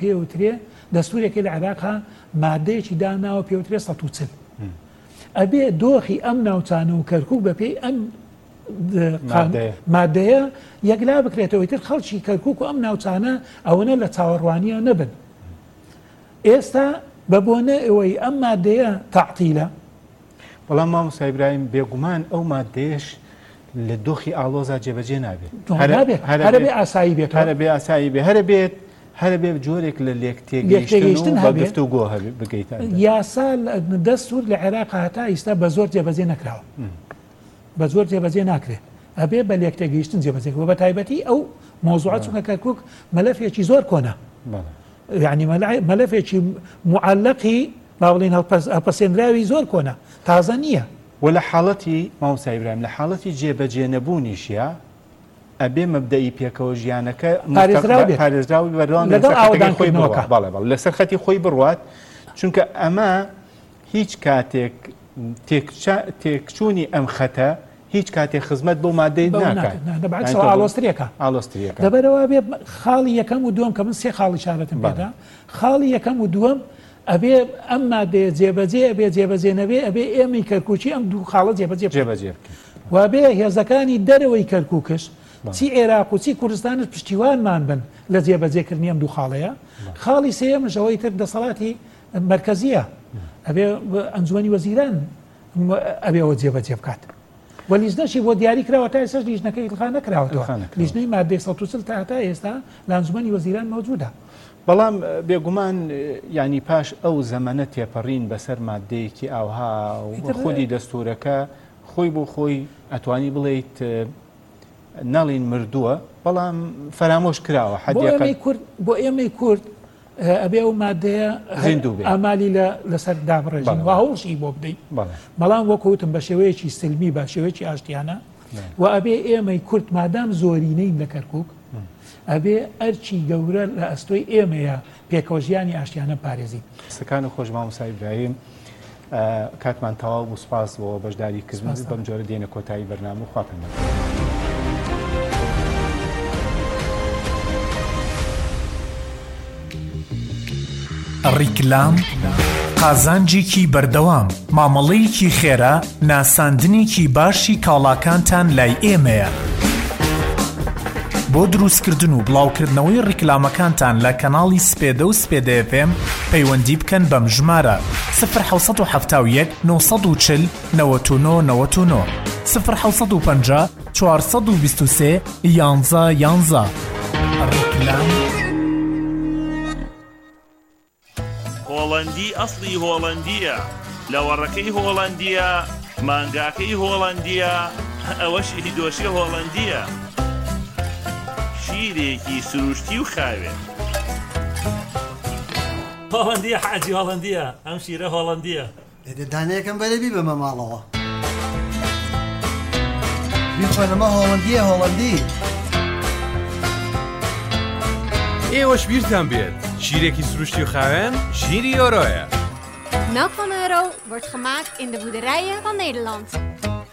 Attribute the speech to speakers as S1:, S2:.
S1: پێوترێ دەستورێکی لە عێراقا مادەیەکی داناوە پێوترێ 140 ئەبێ دۆخی ئەم ناوچانە و کەرکووک بەپێی ئەم مادەیە یەکلا بکرێتەوەی تر خەڵکی کەرکووک و ئەم ناوچانە ئەوەنە لە چاوەڕوانیە نەبن. ئێستا بە بۆنە ئەوەی ئەم مادەیە تەعتیلە.
S2: بەڵام مامۆستا ئیبراهیم بێگومان ئەو مادەیەش لە دۆخی ئاڵۆزا جێبەجێ نابێت.
S1: هەرە بێ ئاسایی بێت،
S2: هەرە بێ ئاسایی بێ، هەرە بێ جۆرێک لە لێک تێگەیشتن بە گفتوگۆ بگەیت.
S1: یاسا دەستور لە عێراق هەتا ئێستا بە زۆر جێبەجێ نەکراوە، بە زۆر جێبەجێ ناکرێت، ئەبێ بە لێک تێگەیشتن جێبەجێکەوە. بە تایبەتی ئەو مۆزوعات چونکە کەرکووک مەلەفێکی زۆر کۆنا، یعنی مەلەفێکی معلقی با بڵێن هەڵپەسێنراوی زۆر کۆنا، تازە نییە.
S2: و لە حاڵەتی مامۆستا ئیبراهیم لە حاڵەتی جێبەجێ نەبوونیشیە ئەبێ مەبدەئی پێکەوە ژیانەکە پارێزراوی بەردەوام لەسەر خەتی خۆی بڕوات، چونکە ئەمە هیچ کاتێک تێکچوونی ئەم خەتە هیچ کاتێک خزمەت بۆ مادەی ناکات،
S1: ئالۆستریەکە. دەبەرەوە بێ خاڵی یەکەم و دووەم کە من سێ خاڵی شارەتم پێدا، خاڵی یەکەم و دووەم ئەبێ ئەم مادەیە جێبەجێ ئەبێ جێبەجێ نەبێ، ئەبێ ئێمەی کەرکووکی ئەم دوو خاڵە جێبەجێ وابێ هێزەکانی دەرەوەی کەرکووکش چی عێراق و چی کوردستانش پشتیوانمان بن لە جێبەجێکردنی ئەم دوو خاڵەیە. خاڵی سێەمش ئەوەی تر دەسەڵاتی مرکزیە، ئەبێ ئەنجومەنی وەزیران ئەبێەوە جێبەجێ بکات. و لیژنەشی بۆ دیاری کراوە تا ئێستاش لیژنەکەی ئیلغا نەکراوەتەوە، لیژنەی مادەی 140 تا هەتا ئێستا لە ئەنجومەنی وەزیران مەوجودە.
S2: بەڵام بێگومان ینی پاش ئەو زەمانە تێپەڕین بەسەر مادەیەکی ئاوها و خودی دەستورەکە خۆی بۆ خۆی ئەتوانی بڵێیت ناڵین مردووە، بەڵام فەرامۆش کراوە.
S1: بۆ ئێمەی کورد ئەبێ ئەو مادەیە ئامالی لەسەر دابڕێژین و هەوڵشی بۆ بدەین، بەڵام وەکوتم بە شێوەیەکی سلمی بە شێوەیەکی ئاشتیانە، و ئەبێ ئێمەی کورد مادام زۆرینەین لە کەرکووک ئەبێ ئەرچی گەورە لە ئەستۆی ئێمەیە پێکەوە ژیانی ئاشتیانە پارێزی.
S2: سەکان و خۆش مامۆستا ئیبراهیم، کاتمان تەواو بوو، سوپاس بۆ بەشداری کردن بەم جۆرە دێنە کۆتایی بەرنامە و خواپەیمان.
S3: ڕیکلام قازانجێکی بەردەوام، مامەڵەیەکی خێرا، ناساندنێکی باشی کاڵاکانتان لای ئێمەیە. بۆ دروستکردن و بڵاوکردنەوەی ڕیکلامەکانتان لە کەناڵی سپێدە و سپێدە FM پەیوەندی بکەن بەم ژمارە 1970 940 99 1950 423 11 ڕیکلام.
S4: هۆڵەندی ئەسڵی هۆڵەندیە، لە وەڕەکەی هۆڵەندیە، مانگاکەی هۆڵەندیە، ئەوەشی دۆشی هۆڵەندیە، شیرێکی سروشتی و خاوێن.
S5: هۆڵەندیە حاجی هۆڵەندیە، ئەم شیرە هۆڵەندیە.
S6: دانەیەکەم بەرەبی بەمە ماڵەوە بیخۆنەمە هۆڵەندیە هۆڵەندی.
S7: ئێوەش بیرتان بێت شیرێکی سروشتی و خاوێن شیری ئۆرۆیە.
S8: Melk van Euro wordt gemaakt in de boerderijen van Nederland.